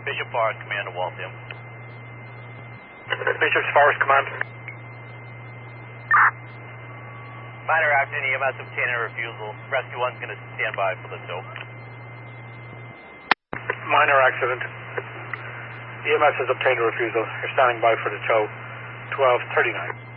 Bishop Forest, Command to Waltham. Bishop's Forest, Command. Minor accident, EMS obtained a refusal. Rescue 1's going to stand by for the tow. Minor accident. EMS has obtained a refusal. You're standing by for the tow. 1239.